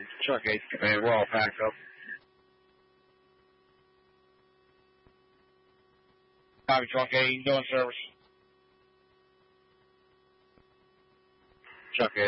Truck 8, and we're all packed up. Copy, Truck 8, doing service. Truck 8.